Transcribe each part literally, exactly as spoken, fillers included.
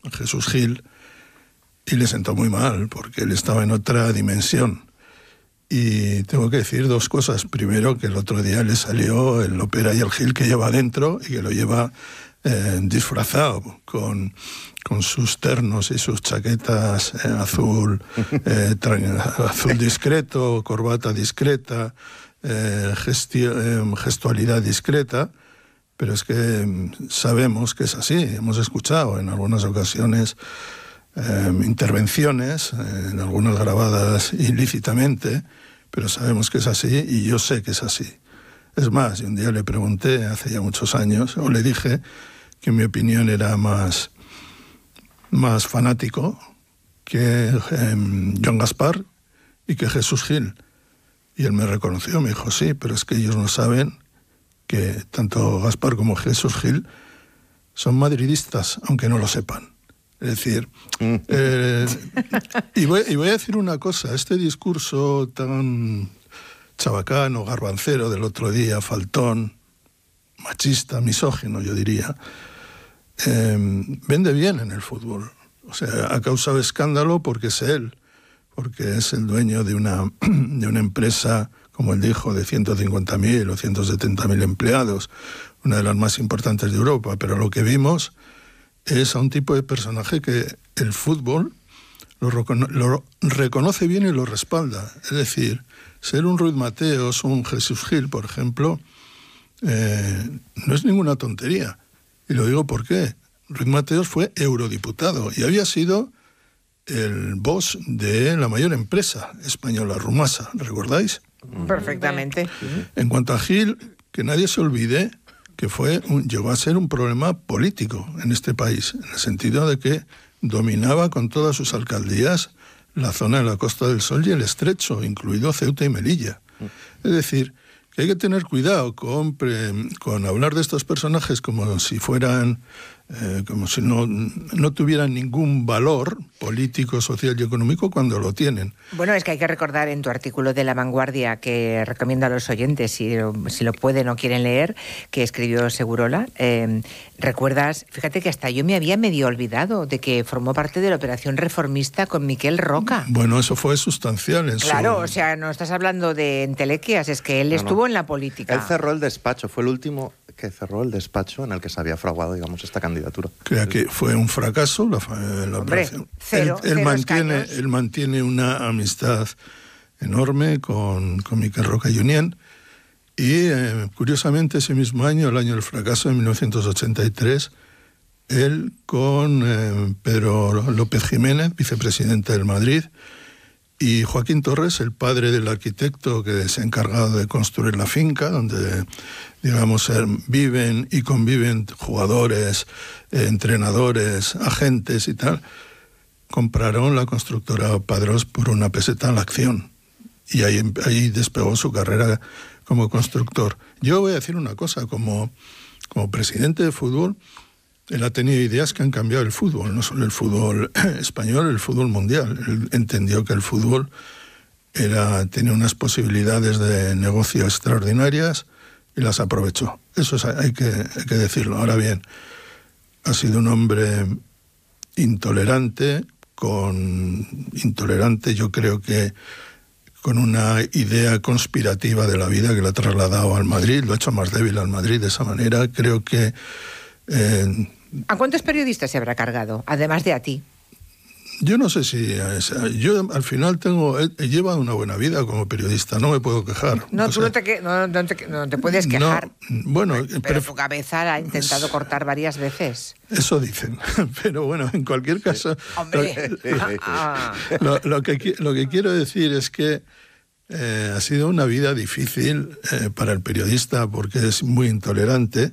Jesús Gil, y le sentó muy mal, porque él estaba en otra dimensión. Y tengo que decir dos cosas. Primero, que el otro día le salió el ópera y el Gil que lleva dentro, y que lo lleva eh, disfrazado, con, con sus ternos y sus chaquetas eh, azul, eh, azul discreto, corbata discreta, eh, gesti- eh, gestualidad discreta. Pero es que sabemos que es así. Hemos escuchado en algunas ocasiones eh, intervenciones, eh, en algunas grabadas ilícitamente, pero sabemos que es así, y yo sé que es así. Es más, un día le pregunté, hace ya muchos años, o le dije que mi opinión era más, más fanático que eh, Joan Gaspar y que Jesús Gil. Y él me reconoció, me dijo, sí, pero es que ellos no saben que tanto Gaspar como Jesús Gil son madridistas, aunque no lo sepan. Es decir, eh, y, voy, y voy a decir una cosa, este discurso tan chabacano, garbancero del otro día, faltón, machista, misógino, yo diría, eh, vende bien en el fútbol. O sea, ha causado escándalo porque es él, porque es el dueño de una, de una empresa, como él dijo, de ciento cincuenta mil o ciento setenta mil empleados, una de las más importantes de Europa. Pero lo que vimos es a un tipo de personaje que el fútbol lo, recono- lo reconoce bien y lo respalda. Es decir, ser un Ruiz Mateos o un Jesús Gil, por ejemplo, eh, no es ninguna tontería. Y lo digo porque Ruiz Mateos fue eurodiputado y había sido el boss de la mayor empresa española, Rumasa, ¿recordáis? Perfectamente. En cuanto a Gil, que nadie se olvide que fue un, llegó a ser un problema político en este país, en el sentido de que dominaba con todas sus alcaldías la zona de la Costa del Sol y el Estrecho, incluido Ceuta y Melilla. Es decir, que hay que tener cuidado con, con hablar de estos personajes como si fueran, eh, como si no, no tuvieran ningún valor político, social y económico, cuando lo tienen. Bueno, es que hay que recordar en tu artículo de La Vanguardia, que recomiendo a los oyentes, si, si lo pueden o quieren leer, que escribió Segurola, eh, recuerdas, fíjate que hasta yo me había medio olvidado de que formó parte de la operación reformista con Miquel Roca. Bueno, eso fue sustancial en Claro, su... o sea, no estás hablando de entelequias, es que él no, estuvo no. en la política. Él cerró el despacho, fue el último que cerró el despacho en el que se había fraguado, digamos, esta candidatura. Creo que fue un fracaso la, la Hombre, operación. Cero, él, él, cero mantiene, escaños. él mantiene una amistad enorme con, con Miquel Roca y Unión, y eh, curiosamente ese mismo año, el año del fracaso, en mil novecientos ochenta y tres, él con eh, Pedro López Jiménez, vicepresidente del Madrid, y Joaquín Torres, el padre del arquitecto que se ha encargado de construir la finca, donde, digamos, viven y conviven jugadores, eh, entrenadores, agentes y tal, compraron la constructora Padrós por una peseta la acción. Y ahí, ahí despegó su carrera como constructor. Yo voy a decir una cosa, como, como presidente de fútbol, él ha tenido ideas que han cambiado el fútbol, no solo el fútbol español, el fútbol mundial. Él entendió que el fútbol era, tenía unas posibilidades de negocio extraordinarias y las aprovechó. Eso es, hay, que, hay que decirlo. Ahora bien, ha sido un hombre intolerante, con intolerante yo creo que con una idea conspirativa de la vida que la ha trasladado al Madrid, lo ha hecho más débil al Madrid de esa manera. Creo que... Eh, ¿A cuántos periodistas se habrá cargado, además de a ti? Yo no sé si... Yo al final tengo he, he llevado una buena vida como periodista, no me puedo quejar. No, o tú sea, no, te, no, no, te, no te puedes quejar. No, bueno, pero pero, tu cabeza la ha intentado cortar varias veces. Eso dicen, pero bueno, en cualquier caso... ¡Hombre! Lo, lo, que, lo que quiero decir es que eh, ha sido una vida difícil eh, para el periodista porque es muy intolerante.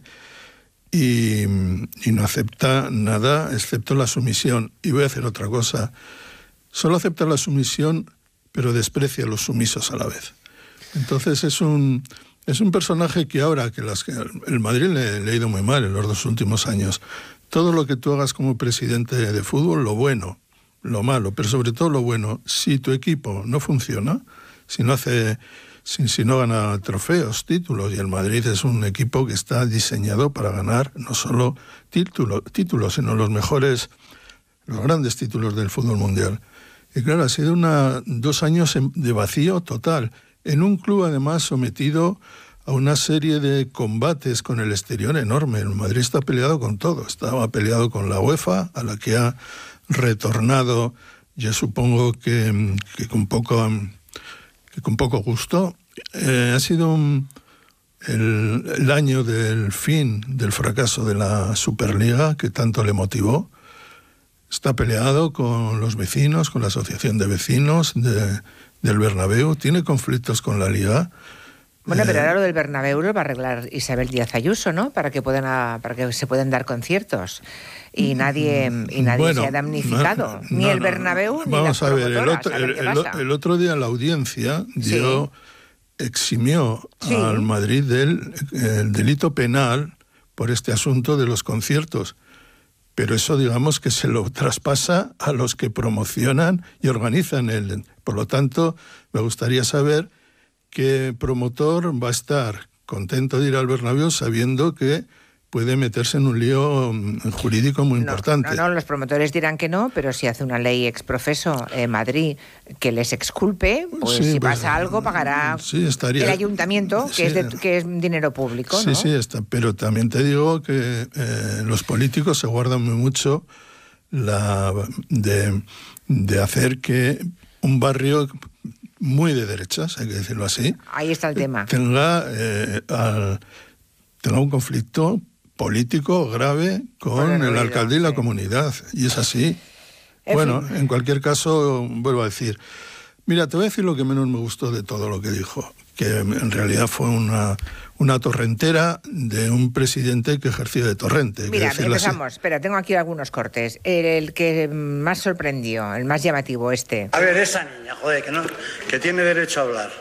Y, y no acepta nada excepto la sumisión. Y voy a hacer otra cosa. Solo acepta la sumisión, pero desprecia a los sumisos a la vez. Entonces es un, es un personaje que ahora, que las, el Madrid le, le ha ido muy mal en los dos últimos años, todo lo que tú hagas como presidente de fútbol, lo bueno, lo malo, pero sobre todo lo bueno, si tu equipo no funciona, si no hace... Si, si no gana trofeos, títulos, y el Madrid es un equipo que está diseñado para ganar no solo título, títulos, sino los mejores los grandes títulos del fútbol mundial. Y claro, ha sido una, dos años de vacío total, en un club además sometido a una serie de combates con el exterior enorme. El Madrid está peleado con todo, estaba peleado con la UEFA, a la que ha retornado, yo supongo que, que, con, poco, que con poco gusto. Eh, ha sido un, el, el año del fin del fracaso de la Superliga, que tanto le motivó. Está peleado con los vecinos, con la asociación de vecinos de, del Bernabéu, tiene conflictos con la Liga. Bueno, eh, pero ahora lo del Bernabéu lo va a arreglar Isabel Díaz Ayuso, ¿no? Para que puedan a, para que se puedan dar conciertos y nadie y nadie bueno, se ha damnificado, no, ni no, el no, Bernabéu ni vamos las a ver, el promotoras, otro, a ver el, qué el, pasa. el otro día la audiencia dio, sí. eximió sí. al Madrid del el delito penal por este asunto de los conciertos. Pero eso, digamos, que se lo traspasa a los que promocionan y organizan el. Por lo tanto, me gustaría saber qué promotor va a estar contento de ir al Bernabéu sabiendo que puede meterse en un lío jurídico muy no, importante. No, no, los promotores dirán que no, pero si hace una ley exprofeso en Madrid que les exculpe, pues sí, si pues, pasa algo pagará sí, estaría, el ayuntamiento, que, sí, es de, que es dinero público, sí, ¿no? Sí, está. Pero también te digo que eh, los políticos se guardan muy mucho la de, de hacer que un barrio muy de derechas, hay que decirlo así, ahí está el tema, tenga, eh, al, tenga un conflicto político grave con el, el alcalde y la sí. comunidad, y es así. En bueno, fin. En cualquier caso, vuelvo a decir, mira, te voy a decir lo que menos me gustó de todo lo que dijo, que en realidad fue una, una torrentera de un presidente que ejercía de torrente. Mira, empezamos, así. Espera, tengo aquí algunos cortes. El, el que más sorprendió, el más llamativo, este. A ver, esa niña, joder, que, no, que tiene derecho a hablar.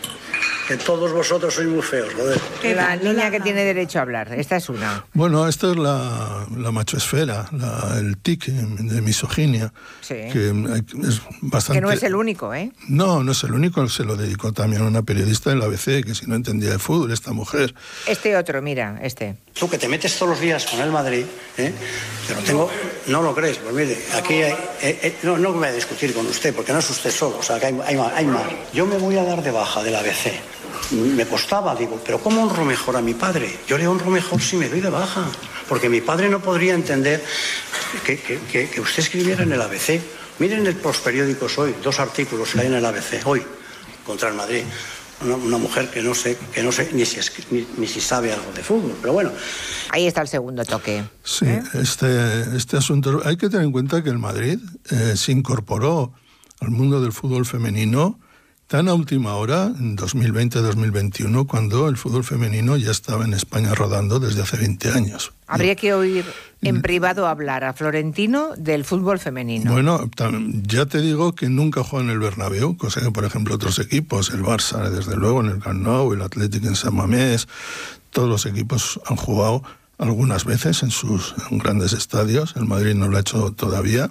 Que todos vosotros sois muy feos, joder. La niña que tiene derecho a hablar, esta es una. Bueno, esta es la, la machoesfera, la, el tic de misoginia. Sí. Que es bastante... Que no es el único, ¿eh? No, no es el único, se lo dedicó también a una periodista en la A B C, que si no entendía de fútbol, esta mujer. Este otro, mira, este. Tú que te metes todos los días con el Madrid, ¿eh? Pero tengo... No lo crees, pues mire, aquí hay... Eh, eh, no, no voy a discutir con usted, porque no es usted solo, o sea, que hay, hay, hay más. Yo me voy a dar de baja de la A B C. Me costaba, digo, pero ¿cómo honro mejor a mi padre? Yo le honro mejor si me doy de baja, porque mi padre no podría entender que, que, que, que usted escribiera en el A B C. Miren los periódicos hoy, dos artículos que hay en el A B C, hoy, contra el Madrid. Una, una mujer que no sé, que no sé ni si, es, ni, ni si sabe algo de fútbol, pero bueno. Ahí está el segundo toque. Sí, ¿Eh? este, este asunto, hay que tener en cuenta que el Madrid eh, se incorporó al mundo del fútbol femenino tan a última hora, en dos mil veinte dos mil veintiuno, cuando el fútbol femenino ya estaba en España rodando desde hace veinte años. Habría que oír en privado hablar a Florentino del fútbol femenino. Bueno, ya te digo que nunca juega en el Bernabéu, cosa que, por ejemplo, otros equipos, el Barça, desde luego, en el Camp Nou, el Athletic en San Mamés, todos los equipos han jugado algunas veces en sus grandes estadios. El Madrid no lo ha hecho todavía.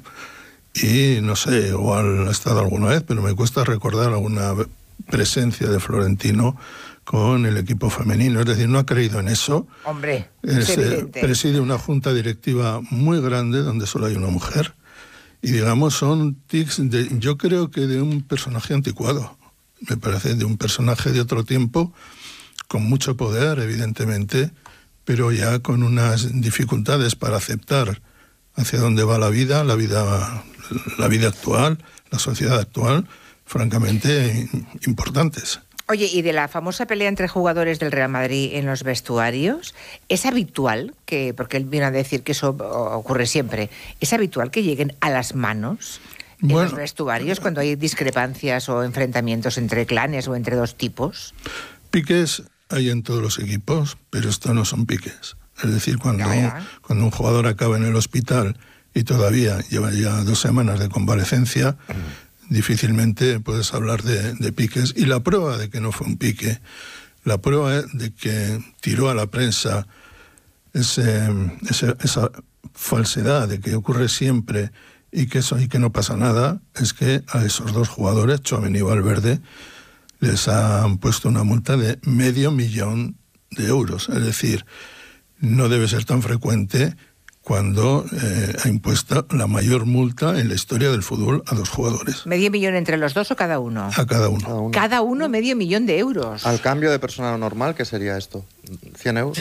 Y no sé, igual ha estado alguna vez, pero me cuesta recordar alguna presencia de Florentino con el equipo femenino. Es decir, no ha creído en eso. Hombre, es evidente. Preside una junta directiva muy grande donde solo hay una mujer. Y digamos, son tics de, yo creo que de un personaje anticuado. Me parece de un personaje de otro tiempo, con mucho poder, evidentemente, pero ya con unas dificultades para aceptar hacia dónde va la vida, la vida... la vida actual, la sociedad actual, francamente importantes. Oye, y de la famosa pelea entre jugadores del Real Madrid en los vestuarios, ¿es habitual que, porque él viene a decir que eso ocurre siempre, ¿es habitual que lleguen a las manos en bueno, los vestuarios cuando hay discrepancias o enfrentamientos entre clanes o entre dos tipos? Piques hay en todos los equipos, pero estos no son piques. Es decir, cuando, ya, ya. Un, cuando un jugador acaba en el hospital y todavía lleva ya dos semanas de convalecencia, mm. difícilmente puedes hablar de, de piques. Y la prueba de que no fue un pique, la prueba de que tiró a la prensa ese, ese, esa falsedad de que ocurre siempre y que, eso, y que no pasa nada, es que a esos dos jugadores, Tchouaméni y Valverde, les han puesto una multa de medio millón de euros. Es decir, no debe ser tan frecuente cuando eh, ha impuesto la mayor multa en la historia del fútbol a dos jugadores. ¿Medio millón entre los dos o cada uno? A cada uno. Cada uno. Cada uno medio millón de euros. Al cambio de personal normal, ¿qué sería esto? ¿cien euros?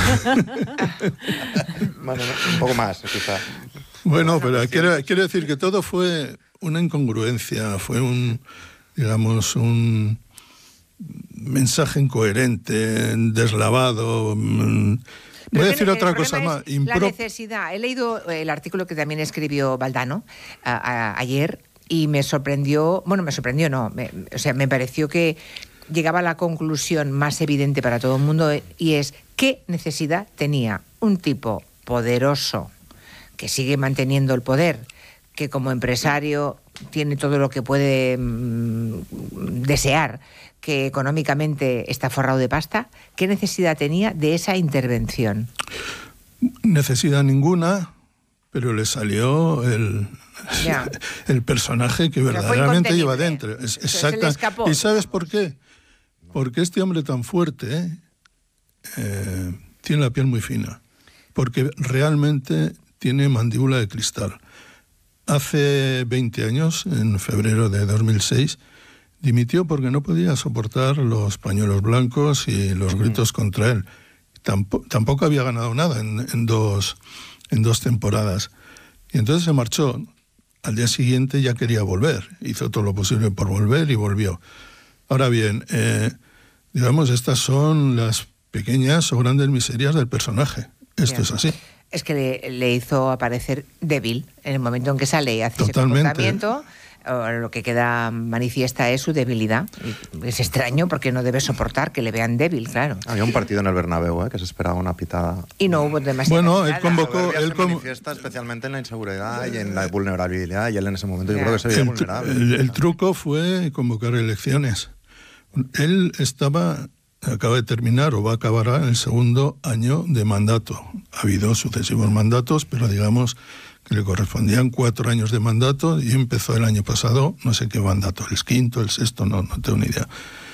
Más o menos, un poco más, quizá. Bueno, pero quiere, quiere decir que todo fue una incongruencia, fue un, digamos, un mensaje incoherente, deslavado. Voy a decir el otra cosa más. La Impro... necesidad. He leído el artículo que también escribió Valdano a, a, ayer y me sorprendió, bueno, me sorprendió, no, me, o sea, me pareció que llegaba a la conclusión más evidente para todo el mundo y es qué necesidad tenía un tipo poderoso que sigue manteniendo el poder, que como empresario tiene todo lo que puede mmm, desear, que económicamente está forrado de pasta, ¿qué necesidad tenía de esa intervención? Necesidad ninguna, pero le salió el, el personaje que verdaderamente lleva dentro. Es, exacta. ¿Y sabes por qué? Porque este hombre tan fuerte eh, tiene la piel muy fina, porque realmente tiene mandíbula de cristal. Hace veinte años, en febrero de dos mil seis, dimitió porque no podía soportar los pañuelos blancos y los gritos contra él. Tampoco, tampoco había ganado nada en, en, dos, en dos temporadas. Y entonces se marchó. Al día siguiente ya quería volver. Hizo todo lo posible por volver y volvió. Ahora bien, eh, digamos, estas son las pequeñas o grandes miserias del personaje. Esto bien. Es así. Es que le, le hizo aparecer débil en el momento en que sale y hace Totalmente. Ese comportamiento. Lo que queda manifiesta es su debilidad. Es extraño porque no debe soportar que le vean débil, claro. Había un partido en el Bernabéu, ¿eh? Que se esperaba una pitada. Y no hubo demasiado. Bueno, él convocó. Él se com... manifiesta especialmente en la inseguridad y en la vulnerabilidad, y él en ese momento yo creo que se veía el, vulnerable. El, el truco fue convocar elecciones. Él estaba, acaba de terminar o va a acabar el segundo año de mandato. Ha habido sucesivos mandatos, pero digamos que le correspondían cuatro años de mandato y empezó el año pasado, no sé qué mandato, el quinto, el sexto, no, no tengo ni idea.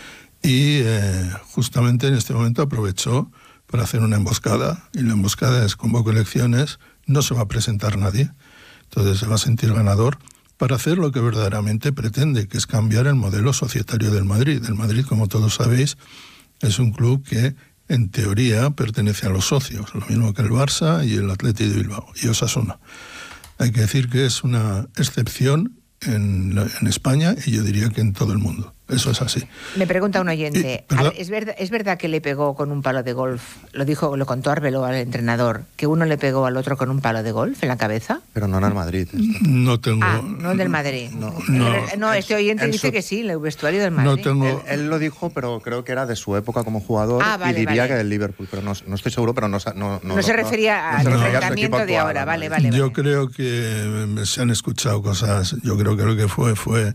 Y eh, justamente en este momento aprovechó para hacer una emboscada, y la emboscada es convoco elecciones, no se va a presentar nadie, entonces se va a sentir ganador para hacer lo que verdaderamente pretende, que es cambiar el modelo societario del Madrid. El Madrid, como todos sabéis, es un club que en teoría pertenece a los socios, lo mismo que el Barça y el Athletic de Bilbao y Osasuna. Hay que decir que es una excepción en, la, en España y yo diría que en todo el mundo. Eso es así. Me pregunta un oyente, y, ¿es verdad, ¿es verdad que le pegó con un palo de golf? Lo dijo, lo contó Arbelo al entrenador, que uno le pegó al otro con un palo de golf en la cabeza. Pero no en el Madrid. Esto. No tengo... Ah, no del Madrid. No, no, no este oyente dice su... que sí, el vestuario del Madrid. No tengo... él, él lo dijo, pero creo que era de su época como jugador ah, vale, y diría vale. que del Liverpool, pero no, no estoy seguro, pero no... No, no, no se refería al no, enfrentamiento de ahora, vale, vale, vale. Yo creo que se han escuchado cosas, yo creo que lo que fue fue...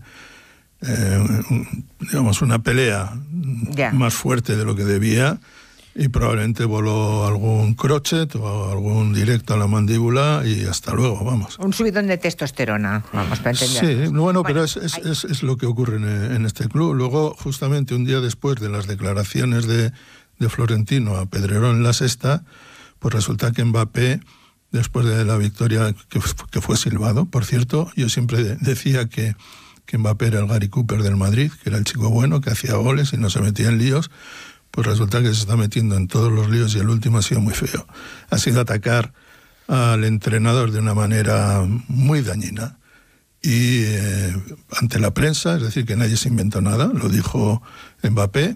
Eh, digamos, una pelea ya. más fuerte de lo que debía y probablemente voló algún crochet o algún directo a la mandíbula y hasta luego, vamos. Un subidón de testosterona, vamos, para entender. Sí, bueno, bueno pero es, es, es, es lo que ocurre en, en este club. Luego, justamente un día después de las declaraciones de, de Florentino a Pedrerón en la Sexta, pues resulta que Mbappé, después de la victoria que, que fue silbado, por cierto, yo siempre decía que que Mbappé era el Gary Cooper del Madrid, que era el chico bueno, que hacía goles y no se metía en líos, pues resulta que se está metiendo en todos los líos y el último ha sido muy feo. Ha sido atacar al entrenador de una manera muy dañina y eh, ante la prensa, es decir, que nadie se inventó nada, lo dijo Mbappé,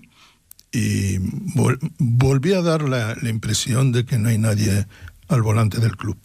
y vol- volví a dar la, la impresión de que no hay nadie al volante del club.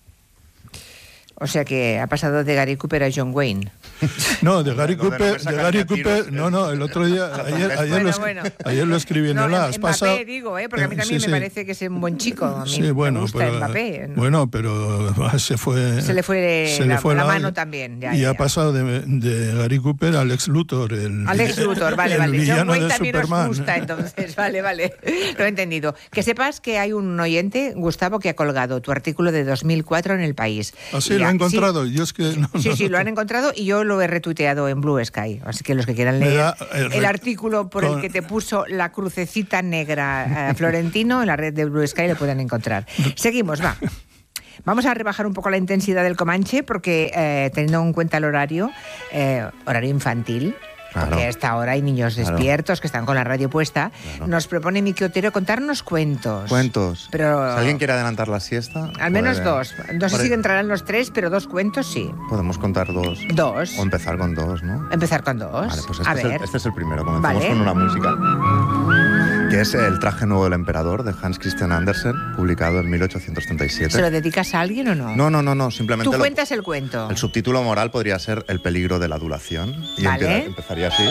O sea que ha pasado de Gary Cooper a John Wayne. No, de Gary Cooper, de Gary Cooper, no, no, el otro día, ayer, ayer, bueno, lo, bueno. ayer lo escribí en no, el A. Mbappé, pasado, digo, ¿eh? Porque a mí también sí, me sí. parece que es un buen chico. A mí sí, me bueno, gusta pero, Mbappé. ¿No? Bueno, pero se fue... Se le fue, se la, le fue la, la mano también. Ya, y ya, ha ya. pasado de, de Gary Cooper a Lex Luthor. El, Alex Luthor, vale, el vale. John villano Wayne de también Superman. nos gusta, entonces. Vale, vale. Lo he entendido. Que sepas que hay un oyente, Gustavo, que ha colgado tu artículo de dos mil cuatro en El País. ¿Ah, sí? ¿Lo ha encontrado? Sí, yo es que no, sí, no, sí, no, lo han encontrado y yo lo he retuiteado en Blue Sky. Así que los que quieran leer da, eh, el artículo por con... el que te puso la crucecita negra a Florentino en la red de Blue Sky lo pueden encontrar. Seguimos, va. Vamos a rebajar un poco la intensidad del Comanche porque, eh, teniendo en cuenta el horario, eh, horario infantil, Claro. porque a esta hora hay niños Claro. despiertos que están con la radio puesta, Claro. nos propone Miki Otero contarnos cuentos. Cuentos. Pero Si alguien quiere adelantar la siesta... al menos puede- dos. No sé puede- si entrarán los tres, pero dos cuentos sí. Podemos contar dos. Dos. O empezar con dos, ¿no? Empezar con dos. Vale, pues a este, es ver. el, este es el primero. Comenzamos Vale. con una música. Que es El traje nuevo del emperador, de Hans Christian Andersen, publicado en mil ochocientos treinta y siete. ¿Se lo dedicas a alguien o no? No, no, no, no, simplemente... Tú lo- cuentas el cuento. El subtítulo moral podría ser El peligro de la adulación. Y Vale. empieza- empezaría así.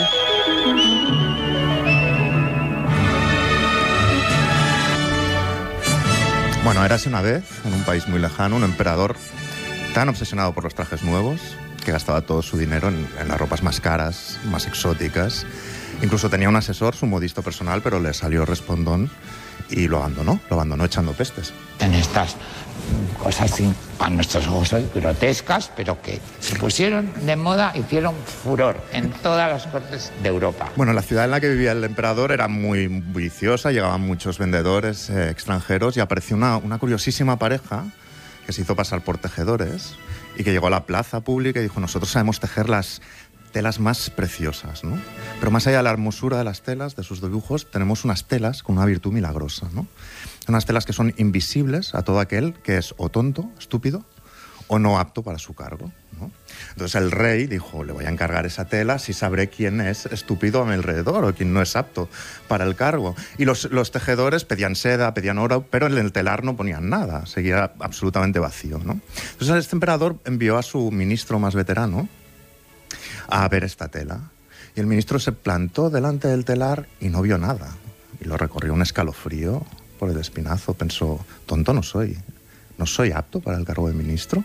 Bueno, érase una vez, en un país muy lejano, un emperador tan obsesionado por los trajes nuevos que gastaba todo su dinero en, en las ropas más caras, más exóticas. Incluso tenía un asesor, su modisto personal, pero le salió respondón y lo abandonó, lo abandonó echando pestes. En estas cosas sin- a nuestros ojos hoy grotescas, pero que se pusieron de moda, hicieron furor en todas las cortes de Europa. Bueno, la ciudad en la que vivía el emperador era muy viciosa, llegaban muchos vendedores eh, extranjeros y apareció una, una curiosísima pareja que se hizo pasar por tejedores y que llegó a la plaza pública y dijo: nosotros sabemos tejer las telas más preciosas, ¿no? Pero más allá de la hermosura de las telas, de sus dibujos, tenemos unas telas con una virtud milagrosa, ¿no? Unas telas que son invisibles a todo aquel que es o tonto, estúpido, o no apto para su cargo, ¿no? Entonces el rey dijo: le voy a encargar esa tela si sabré quién es estúpido a mi alrededor o quién no es apto para el cargo. Y los, los tejedores pedían seda, pedían oro, pero en el telar no ponían nada, seguía absolutamente vacío, ¿no? Entonces este emperador envió a su ministro más veterano a ver esta tela. Y el ministro se plantó delante del telar y no vio nada. Y lo recorrió un escalofrío por el espinazo. Pensó: tonto no soy, no soy apto para el cargo de ministro.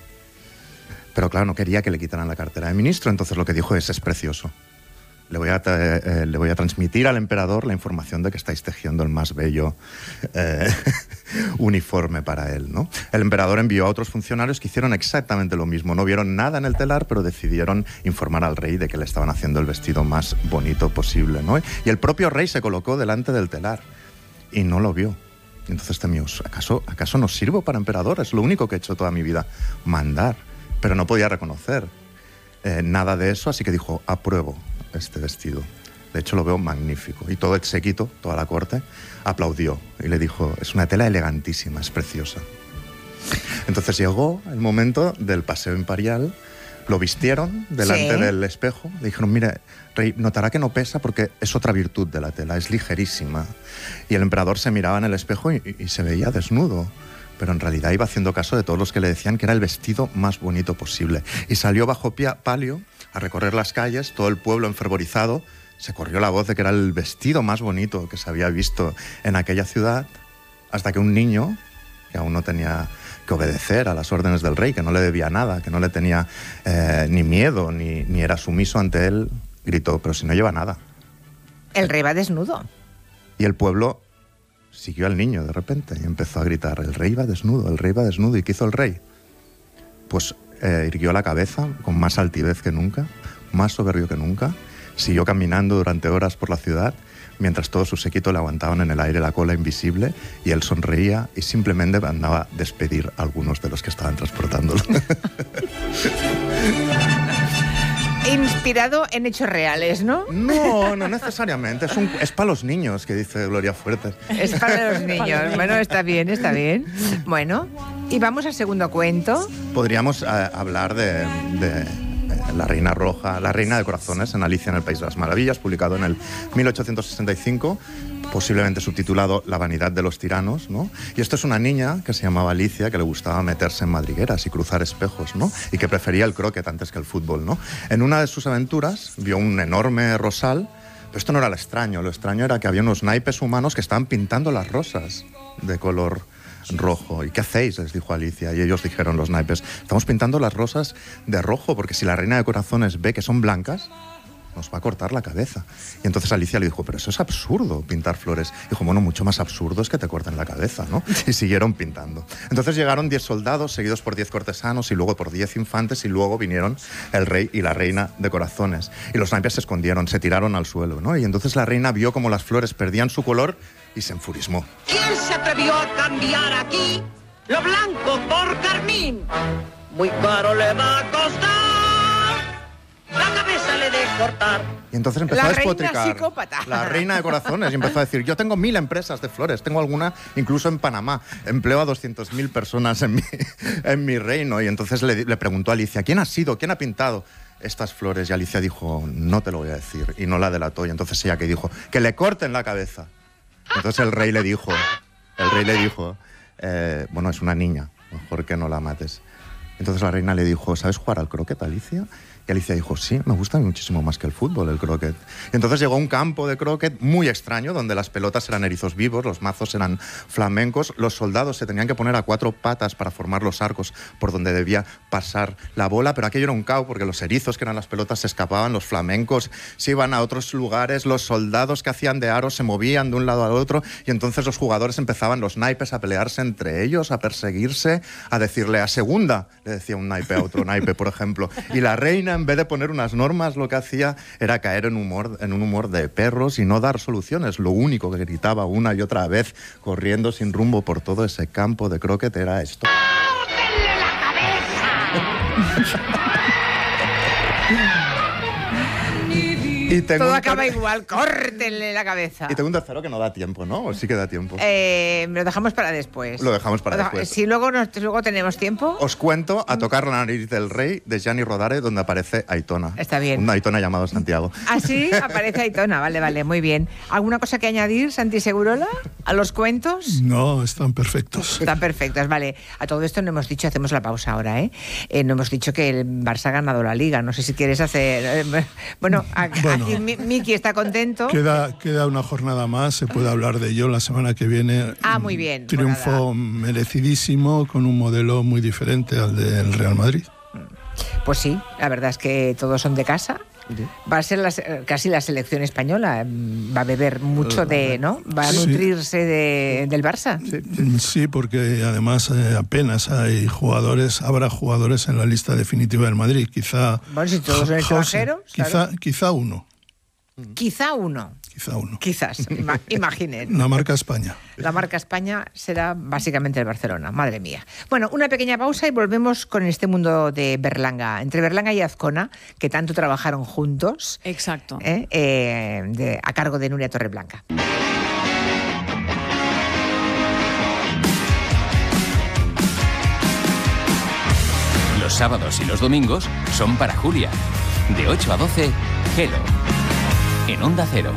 Pero claro, no quería que le quitaran la cartera de ministro, entonces lo que dijo es: es precioso. Le voy a, tra- eh, le voy a transmitir al emperador la información de que estáis tejiendo el más bello eh, uniforme para él, ¿no? El emperador envió a otros funcionarios que hicieron exactamente lo mismo. No vieron nada en el telar, pero decidieron informar al rey de que le estaban haciendo el vestido más bonito posible, ¿no? Y el propio rey se colocó delante del telar y no lo vio. Y entonces temió: ¿acaso, ¿acaso no sirvo para emperador? Es lo único que he hecho toda mi vida, mandar. Pero no podía reconocer eh, nada de eso, así que dijo: apruebo este vestido. De hecho, lo veo magnífico. Y todo el séquito, toda la corte, aplaudió y le dijo: es una tela elegantísima, es preciosa. Entonces llegó el momento del paseo imperial, lo vistieron delante Sí. del espejo, le dijeron: mire, rey, notará que no pesa porque es otra virtud de la tela, es ligerísima. Y el emperador se miraba en el espejo y, y se veía desnudo, pero en realidad iba haciendo caso de todos los que le decían que era el vestido más bonito posible. Y salió bajo pia- palio a recorrer las calles, todo el pueblo enfervorizado. Se corrió la voz de que era el vestido más bonito que se había visto en aquella ciudad, hasta que un niño, que aún no tenía que obedecer a las órdenes del rey, que no le debía nada, que no le tenía eh, ni miedo, ni, ni era sumiso ante él, gritó: pero si no lleva nada. El rey va desnudo. Y el pueblo siguió al niño de repente y empezó a gritar: el rey va desnudo, el rey va desnudo. ¿Y qué hizo el rey? Pues eh, irguió la cabeza con más altivez que nunca, más soberbio que nunca, siguió caminando durante horas por la ciudad, mientras todo su séquito le aguantaban en el aire la cola invisible, y él sonreía y simplemente mandaba a despedir a algunos de los que estaban transportándolo. Inspirado en hechos reales, ¿no? No, no necesariamente, es, un- es para los niños, que dice Gloria Fuertes. Es para los niños. Bueno, está bien, está bien. Bueno, y vamos al segundo cuento. Podríamos eh, hablar de, de, eh, La Reina Roja, La Reina de Corazones, en Alicia en el País de las Maravillas, publicado en el mil ochocientos sesenta y cinco, posiblemente subtitulado La vanidad de los tiranos, ¿no? Y esto es una niña que se llamaba Alicia, que le gustaba meterse en madrigueras y cruzar espejos, ¿no? Y que prefería el croquet antes que el fútbol, ¿no? En una de sus aventuras vio un enorme rosal, pero esto no era lo extraño. Lo extraño era que había unos naipes humanos que estaban pintando las rosas de color rojo. ¿Y qué hacéis?, les dijo Alicia. Y ellos dijeron, los naipes: estamos pintando las rosas de rojo, porque si la Reina de Corazones ve que son blancas, nos va a cortar la cabeza. Y entonces Alicia le dijo: pero eso es absurdo, pintar flores. Dijo: bueno, mucho más absurdo es que te corten la cabeza, ¿no? Y siguieron pintando. Entonces llegaron diez soldados, seguidos por diez cortesanos, y luego por diez infantes, y luego vinieron el rey y la Reina de Corazones. Y los naipes se escondieron, se tiraron al suelo, ¿no? Y entonces la reina vio cómo las flores perdían su color y se enfurismó. ¿Quién se atrevió a cambiar aquí? lo blanco por carmín. Muy caro le va a costar, la cabeza le de cortar. Y entonces empezó la a despotricar. Reina psicópata. La reina de corazones. Y empezó a decir, yo tengo mil empresas de flores, tengo alguna incluso en Panamá. Empleo a doscientas mil personas en mi, en mi reino. Y entonces le, le preguntó a Alicia, ¿quién ha sido? ¿Quién ha pintado estas flores? Y Alicia dijo, no te lo voy a decir. Y no la delató. Y entonces ella que dijo, que le corten la cabeza. Entonces el rey le dijo, el rey le dijo, eh, bueno, es una niña, mejor que no la mates. Entonces la reina le dijo, ¿sabes jugar al croquet, Alicia? Y Alicia dijo, sí, me gusta muchísimo más que el fútbol, el croquet. Y entonces llegó un campo de croquet muy extraño, donde las pelotas eran erizos vivos, los mazos eran flamencos, los soldados se tenían que poner a cuatro patas para formar los arcos por donde debía pasar la bola, pero aquello era un caos, porque los erizos, que eran las pelotas, se escapaban, los flamencos se iban a otros lugares, los soldados que hacían de aros se movían de un lado al otro, y entonces los jugadores empezaban, los naipes, a pelearse entre ellos, a perseguirse, a decirle a segunda, le decía un naipe a otro naipe, por ejemplo. Y la reina, en vez de poner unas normas, lo que hacía era caer en, humor, en un humor de perros y no dar soluciones. Lo único que gritaba una y otra vez, corriendo sin rumbo por todo ese campo de croquet, era esto. ¡Córtenle la cabeza! Y tengo Todo un acaba ter- igual, córtenle la cabeza. Y tengo un tercero que no da tiempo, ¿no? ¿O sí que da tiempo? Eh, lo dejamos para después. Lo dejamos para Lo deja- después. Si luego, nos- luego tenemos tiempo. Os cuento A tocar la nariz del rey, de Gianni Rodari, donde aparece Aitona. Está bien. Un Aitona llamado Santiago. Así aparece Aitona, vale, vale, muy bien. ¿Alguna cosa que añadir, Santi Segurola, a los cuentos? No, están perfectos. Están perfectos, vale. A todo esto no hemos dicho, hacemos la pausa ahora, ¿eh? Eh, no hemos dicho que el Barça ha ganado la Liga. No sé si quieres hacer... eh, bueno, a- Bueno. aquí Mi- Miki está contento. Queda, queda una jornada más, se puede hablar de ello la semana que viene. Ah, muy bien. Triunfo merecidísimo con un modelo muy diferente al del Real Madrid. Pues sí, la verdad es que todos son de casa. Va a ser la se- casi la selección española. Va a beber mucho de, ¿no? Va a Sí. nutrirse de- del Barça. Sí, porque además eh, apenas hay jugadores, habrá jugadores en la lista definitiva del Madrid. Quizá. Bueno, si todos son José, extranjeros, Quizá, claro. quizá uno. Quizá uno. Quizá uno. Quizás, ima- imaginen. La marca España. La marca España será básicamente el Barcelona, madre mía. Bueno, una pequeña pausa y volvemos con este mundo de Berlanga, entre Berlanga y Azcona, que tanto trabajaron juntos. Exacto. ¿eh? Eh, de- a cargo de Nuria Torreblanca. Los sábados y los domingos son para Julia. De ocho a doce, Hello. En Onda Cero.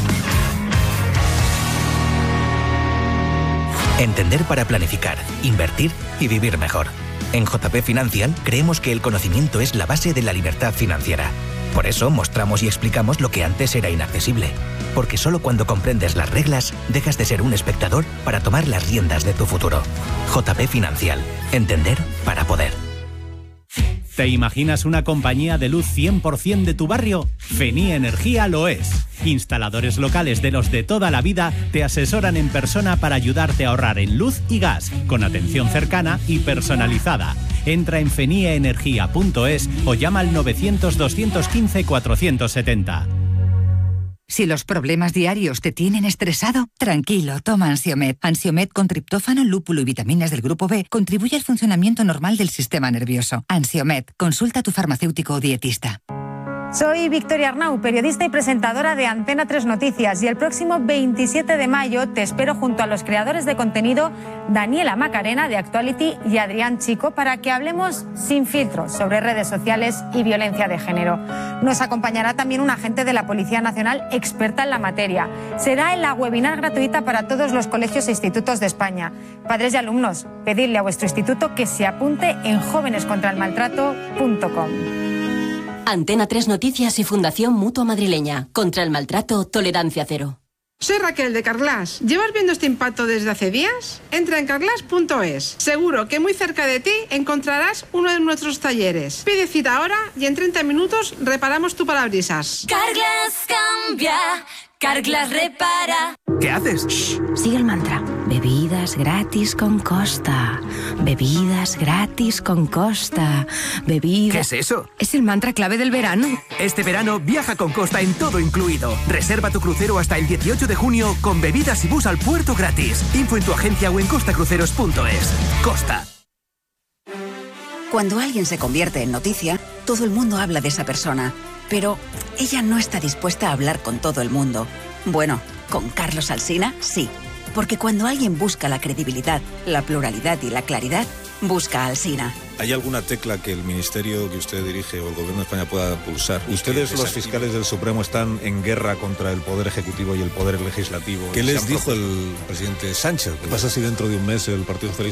Entender para planificar, invertir y vivir mejor. En J P Financial creemos que el conocimiento es la base de la libertad financiera. Por eso mostramos y explicamos lo que antes era inaccesible. Porque solo cuando comprendes las reglas, dejas de ser un espectador para tomar las riendas de tu futuro. J P Financial. Entender para poder. ¿Te imaginas una compañía de luz cien por ciento de tu barrio? Feni Energía lo es. Instaladores locales de los de toda la vida te asesoran en persona para ayudarte a ahorrar en luz y gas, con atención cercana y personalizada. Entra en fenieenergia punto es o llama al novecientos, doscientos quince, cuatrocientos setenta. Si los problemas diarios te tienen estresado, tranquilo, toma Ansiomed. Ansiomed con triptófano, lúpulo y vitaminas del grupo B contribuye al funcionamiento normal del sistema nervioso. Ansiomed, consulta a tu farmacéutico o dietista. Soy Victoria Arnau, periodista y presentadora de Antena tres Noticias, y el próximo veintisiete de mayo te espero junto a los creadores de contenido Daniela Macarena de Actuality y Adrián Chico para que hablemos sin filtros sobre redes sociales y violencia de género. Nos acompañará también un agente de la Policía Nacional experta en la materia. Será en la webinar gratuita para todos los colegios e institutos de España. Padres y alumnos, pedidle a vuestro instituto que se apunte en jóvenes contra el maltrato punto com. Antena tres Noticias y Fundación Mutua Madrileña. Contra el maltrato, tolerancia cero. Soy Raquel de Carglass. ¿Llevas viendo este impacto desde hace días? Entra en carglass punto es. Seguro que muy cerca de ti encontrarás uno de nuestros talleres. Pide cita ahora y en treinta minutos reparamos tu parabrisas. Carglass cambia, Carglass repara. ¿Qué haces? Shh, sigue el mantra. Bebidas gratis con Costa. Bebidas gratis con Costa. Bebidas... ¿Qué es eso? Es el mantra clave del verano. Este verano viaja con Costa en todo incluido. Reserva tu crucero hasta el dieciocho de junio con bebidas y bus al puerto gratis. Info en tu agencia o en costacruceros punto es. Costa. Cuando alguien se convierte en noticia, todo el mundo habla de esa persona. Pero ella no está dispuesta a hablar con todo el mundo. Bueno, con Carlos Alsina, sí. Porque cuando alguien busca la credibilidad, la pluralidad y la claridad, busca a Alsina. ¿Hay alguna tecla que el ministerio que usted dirige o el gobierno de España pueda pulsar? Ustedes, los fiscales del Supremo, están en guerra contra el Poder Ejecutivo y el Poder Legislativo. ¿Qué les dijo el presidente Sánchez? ¿Qué pasa si dentro de un mes el Partido Socialista